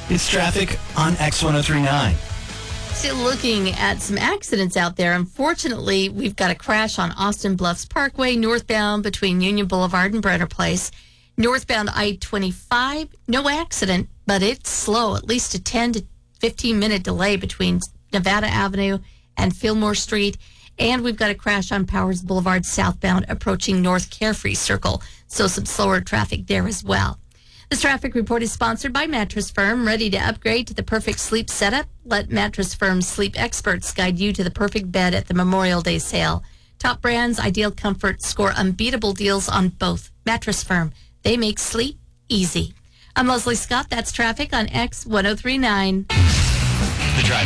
It's traffic on X1039. Still looking at some accidents out there. Unfortunately, we've got a crash on Austin Bluffs Parkway, northbound between Union Boulevard and Brenner Place. Northbound I-25, no accident, but it's slow, at least a 10 to 15-minute delay between Nevada Avenue and Fillmore Street. And we've got a crash on Powers Boulevard southbound approaching North Carefree Circle, so some slower traffic there as well. This traffic report is sponsored by Mattress Firm. Ready to upgrade to the perfect sleep setup? Let Mattress Firm's sleep experts guide you to the perfect bed at the Memorial Day sale. Top brands, ideal comfort, score unbeatable deals on both. Mattress Firm, they make sleep easy. I'm Leslie Scott. That's traffic on X1039. The Drive